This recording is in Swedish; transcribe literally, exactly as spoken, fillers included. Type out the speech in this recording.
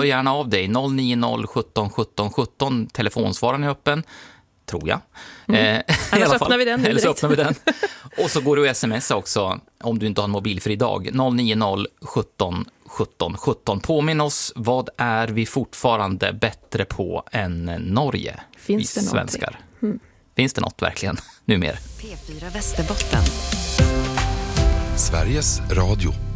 hör gärna av dig. noll nio noll sjutton sjutton sjutton. Telefonsvararen är öppen, tror jag. Mm. Eh, Annars öppnar vi den. Eller så öppnar vi den. Och så går du att smsa också om du inte har en mobilfri dag. noll nio noll sjutton sjutton sjutton. Påminn oss, vad är vi fortfarande bättre på än Norge? Finns det svenskar? Mm. Finns det något verkligen numera? P fyra Västerbotten. Sveriges Radio.